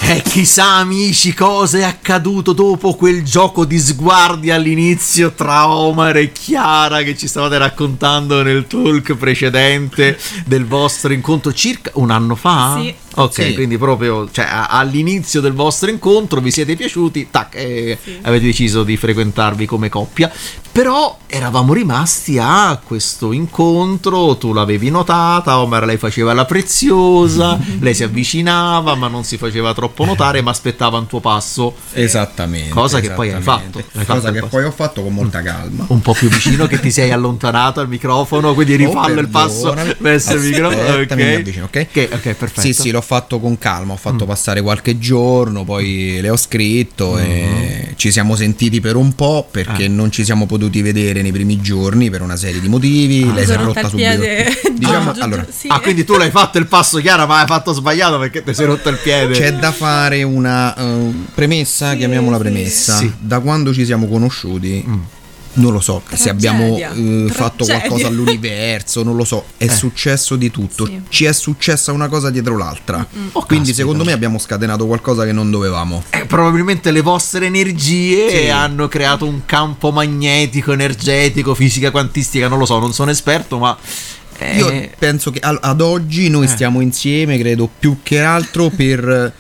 Chissà amici cosa è accaduto dopo quel gioco di sguardi all'inizio tra Omar e Chiara che ci stavate raccontando nel talk precedente del vostro incontro circa un anno fa? Sì. Ok, Sì. quindi proprio all'inizio del vostro incontro vi siete piaciuti, tac, Sì. avete deciso di frequentarvi come coppia. Però eravamo rimasti a questo incontro, tu l'avevi notata, Omar lei faceva la preziosa, lei si avvicinava ma non si faceva troppo notare, ma aspettava un tuo passo. Esattamente. Cosa che poi hai fatto. Hai fatto Cosa il che passo. poi ho fatto con molta calma. Un po' più vicino, che ti sei allontanato al microfono, quindi rifallo il passo perdonami. verso il microfono. Aspettami, mi Ok, avvicino, ok? ok, perfetto. Sì, l'ho fatto con calma, ho fatto passare qualche giorno, poi le ho scritto e ci siamo sentiti per un po' perché non ci siamo potuti vedere nei primi giorni per una serie di motivi. Lei si è rotta subito. Diciamo, allora, sì. Quindi tu l'hai fatto il passo, Chiara, ma hai fatto sbagliato perché ti sei rotto il piede. c'è da fare una premessa, Sì, chiamiamola sì. premessa. Sì. Da quando ci siamo conosciuti, non lo so se abbiamo fatto Tragedia. qualcosa all'universo, non lo so, è successo di tutto. Sì. Ci è successa una cosa dietro l'altra. Oh, Quindi caspita. secondo me abbiamo scatenato qualcosa che non dovevamo. Probabilmente le vostre energie Sì. hanno creato un campo magnetico, energetico, fisica quantistica, non lo so, non sono esperto, ma Io penso che ad oggi noi stiamo insieme, credo, più che altro per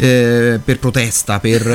protesta,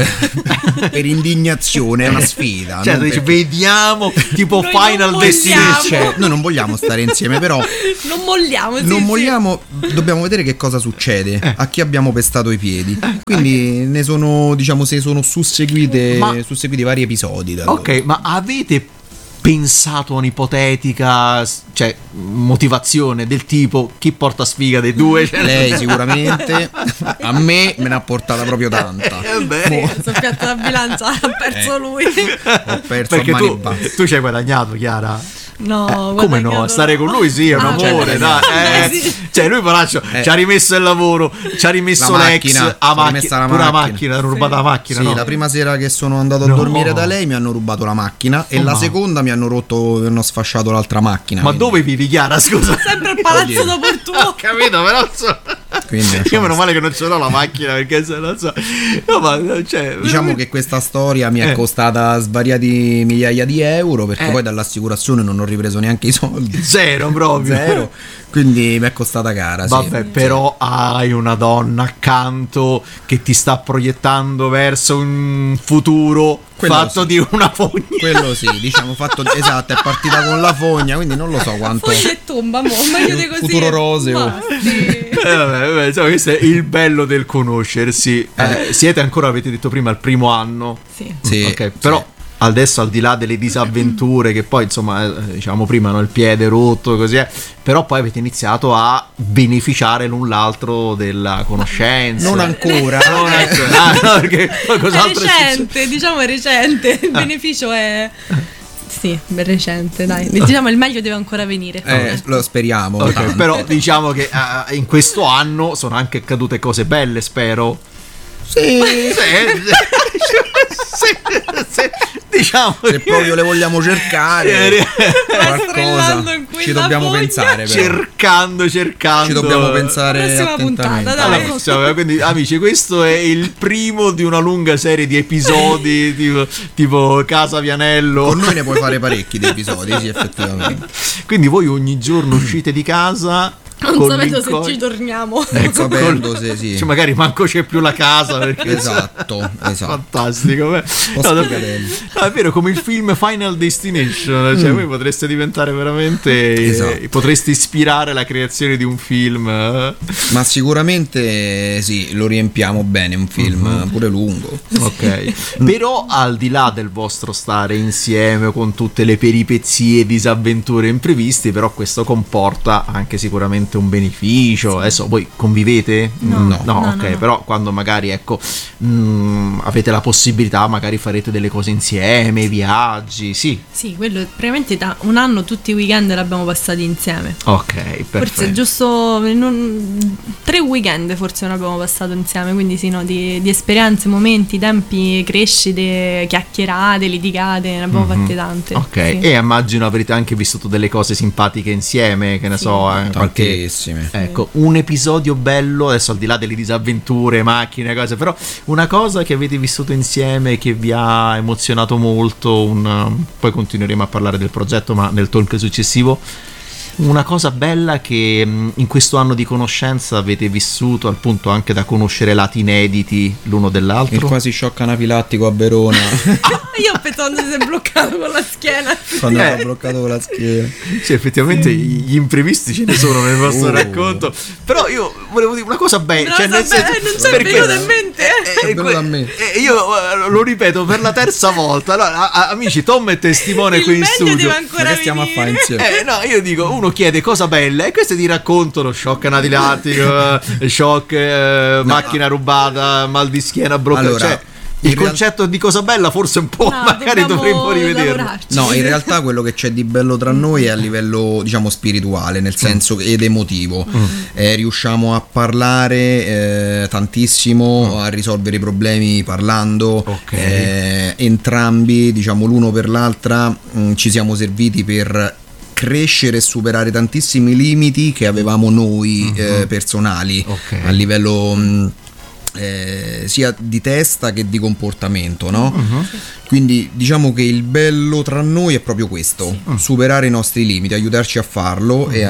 per indignazione, è una sfida. cioè, non dici, perché- vediamo tipo Noi Final non Destination. Cioè, noi non vogliamo stare insieme, però Non molliamo, sì, non sì. vogliamo, dobbiamo vedere che cosa succede, a chi abbiamo pestato i piedi. Quindi ne sono, diciamo, se sono susseguiti vari episodi. da Ok, ma avete pensato a un'ipotetica, cioè, motivazione del tipo chi porta sfiga dei due? Cioè, Lei sicuramente, a me ne ha portata proprio tanta. beh, Ho soffiato la bilancia, ha perso lui. Ho perso perché a mani tu basse. ci hai guadagnato, Chiara. No, guarda Come che no? adoro. Stare con lui sì, è un Ah, amore, cioè, dai. sì. Cioè, lui poraccio ci ha rimesso il lavoro, ci ha rimesso La l'ex, macchina, a ci ha rimessa la pure la macchina. macchina, hanno rubato la macchina, Sì, no? la prima sera che sono andato a No. dormire da lei mi hanno rubato la macchina e Oh, la ma- seconda mi hanno sfasciato l'altra macchina. Ma quindi- dove vivi, Chiara? Scusa. Sempre al palazzo dopo il Ho tuo. capito, però Quindi, io meno male che non ce l'ho la macchina, perché se non so. No, ma cioè, diciamo che questa storia mi è costata svariati migliaia di euro perché poi dall'assicurazione non ho ripreso neanche i soldi. zero proprio. Zero. Quindi mi è costata cara. Vabbè, sì. però hai una donna accanto che ti sta proiettando verso un futuro Quello fatto sì. di una fogna. Quello sì, diciamo fatto esatto, è partita con la fogna, quindi non lo so quanto. Foglia e tomba, mo, meglio di così. Futuro roseo. Ma sì. Vabbè, insomma, questo è il bello del conoscersi. Siete ancora, avete detto prima, al primo anno. Sì. Sì, Ok, però adesso, al di là delle disavventure che poi insomma diciamo prima, no, il piede rotto così però poi avete iniziato a beneficiare l'un l'altro della conoscenza. Non ancora. Non ancora. No, perché poi È cos'altro è successo? recente, diciamo è recente. Il beneficio è. Sì, è recente, dai. Diciamo il meglio deve ancora venire. Lo speriamo. Ok, tanto. però diciamo che in questo anno sono anche accadute cose belle, spero. Sì. Sì, diciamo Se proprio le vogliamo cercare strillando in qualcosa quella ci dobbiamo fogna. pensare però. cercando Ci dobbiamo pensare Prossima attentamente. puntata, Allora, dai. insomma, quindi amici, questo è il primo di una lunga serie di episodi tipo Casa Vianello. Con noi ne puoi fare parecchi di episodi, sì, effettivamente. Quindi voi ogni giorno uscite di casa Non con sapendo se l'incognito- ci torniamo. Sapendo se sì. Cioè, magari manco c'è più la casa perché Esatto. fantastico. No, spiegatello. no, è vero, come il film Final Destination, cioè voi potreste diventare veramente Esatto. potreste ispirare la creazione di un film. Ma sicuramente sì, lo riempiamo bene un film, pure lungo. Ok. Però al di là del vostro stare insieme con tutte le peripezie, disavventure imprevisti, però questo comporta anche sicuramente un beneficio. Adesso voi convivete? No. No, ok, no. però quando magari ecco avete la possibilità, magari farete delle cose insieme, viaggi, sì. Sì, quello praticamente da un anno tutti i weekend l'abbiamo passati insieme. Ok, perfetto. Forse giusto 3 weekend forse non abbiamo passato insieme, quindi sì, no, di esperienze, momenti, tempi, crescite, chiacchierate, litigate, ne abbiamo fatte tante. Ok, sì. e immagino avrete anche vissuto delle cose simpatiche insieme, che ne Sì. so, Tante qualche bellissime. Ecco, un episodio bello, adesso al di là delle disavventure, macchine, cose, però una cosa che avete vissuto insieme che vi ha emozionato molto, poi continueremo a parlare del progetto, ma nel talk successivo, una cosa bella che in questo anno di conoscenza avete vissuto, al punto anche da conoscere lati inediti l'uno dell'altro. Il quasi shock anafilattico a Verona. Io pensando si è bloccato con la schiena. Quando era bloccato con la schiena. Sì, effettivamente gli imprevisti ce ne sono nel vostro racconto. Però io volevo dire una cosa bella, cioè nel senso, non ci è venuto in mente. È venuto a me. Io lo ripeto per la terza volta. Allora, amici, Tom è testimone qui in studio. Deve ancora Che stiamo a fare insieme? No, io dico, uno chiede cosa bella e queste ti raccontano shock anafilattico, shock, macchina rubata, mal di schiena bloccato. Allora, cioè, il concetto di cosa bella forse un po' magari dovremmo rivederlo. No, in realtà quello che c'è di bello tra noi è a livello, diciamo, spirituale, nel senso ed emotivo. Riusciamo a parlare tantissimo, a risolvere i problemi parlando. Entrambi, diciamo, l'uno per l'altra, ci siamo serviti per crescere e superare tantissimi limiti che avevamo noi personali a livello sia di testa che di comportamento, no? Quindi diciamo che il bello tra noi è proprio questo, superare i nostri limiti, aiutarci a farlo e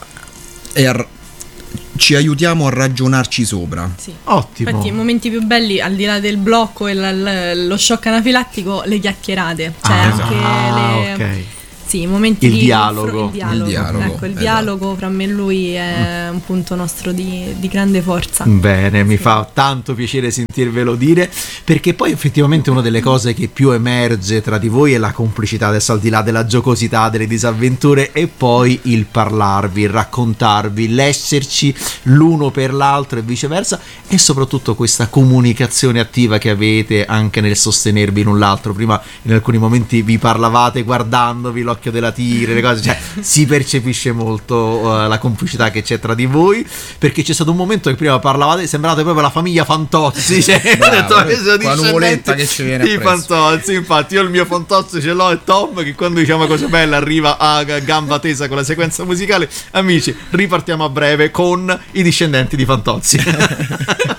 ci aiutiamo a ragionarci sopra. Sì. Ottimo. Infatti i momenti più belli, al di là del blocco e lo shock anafilattico, le chiacchierate, cioè anche sì, i momenti di dialogo. Il dialogo. Ecco, il dialogo fra me e lui è un punto nostro di grande forza. Bene, mi fa tanto piacere sentirvelo dire, perché poi effettivamente una delle cose che più emerge tra di voi è la complicità, adesso al di là della giocosità, delle disavventure, e poi il parlarvi, il raccontarvi, l'esserci l'uno per l'altro e viceversa, e soprattutto questa comunicazione attiva che avete anche nel sostenervi l'un l'altro. Prima in alcuni momenti vi parlavate guardandovi, l'occhio della tigre, le cose, cioè si percepisce molto la complicità che c'è tra di voi, perché c'è stato un momento che prima parlavate, sembrate proprio la famiglia Fantozzi, cioè qua nuvoletta che ci viene i Fantozzi. Infatti io il mio Fantozzi ce l'ho, e Tom che quando diciamo cose belle arriva a gamba tesa con la sequenza musicale. Amici, ripartiamo a breve con i discendenti di Fantozzi.